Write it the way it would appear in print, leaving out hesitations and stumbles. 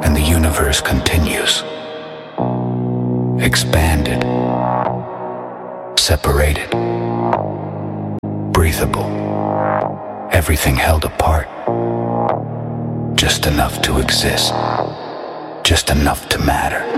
and the universe continues. Expanded, separated, breathable, everything held apart. Just enough to exist, just enough to matter.